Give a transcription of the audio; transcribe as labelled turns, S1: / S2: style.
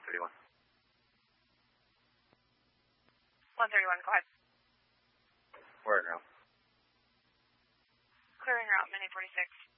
S1: 131.
S2: 131, go ahead.
S1: Where now?
S2: Clearing route, Mini 46.